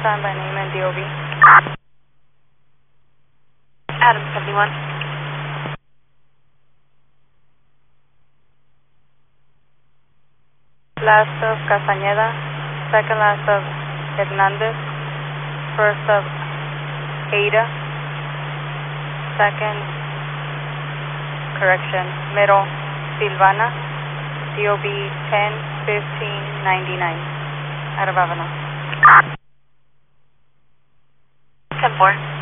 sign by name and DOB. Adam 71. Last of Castañeda, second last of Hernandez, first of Ada, second, correction, middle, Silvana, DOB 10-15-99, out of Avalon. 10-4.